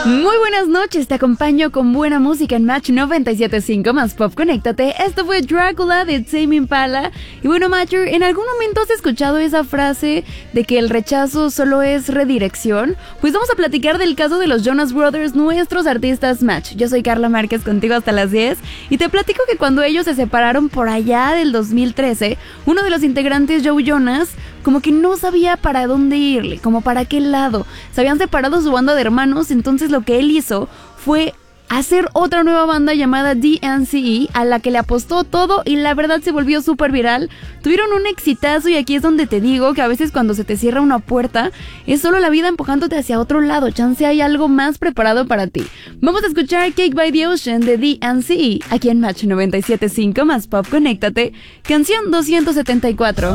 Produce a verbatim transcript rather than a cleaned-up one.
Muy buenas noches, te acompaño con buena música en Match noventa y siete punto cinco más Pop, conéctate. Esto fue Drácula de Tame Impala. Y bueno, Matcher, ¿en algún momento has escuchado esa frase de que el rechazo solo es redirección? Pues vamos a platicar del caso de los Jonas Brothers, nuestros artistas Match. Yo soy Carla Márquez, contigo hasta las diez, y te platico que cuando ellos se separaron por allá del dos mil trece, uno de los integrantes, Joe Jonas, como que no sabía para dónde irle, como para qué lado. Se habían separado su banda de hermanos, entonces lo que él hizo fue hacer otra nueva banda llamada D N C E, a la que le apostó todo y la verdad se volvió súper viral. Tuvieron un exitazo y aquí es donde te digo que a veces cuando se te cierra una puerta es solo la vida empujándote hacia otro lado, chance hay algo más preparado para ti. Vamos a escuchar Cake by the Ocean de D N C E aquí en Match noventa y siete punto cinco más Pop, conéctate, canción doscientos setenta y cuatro.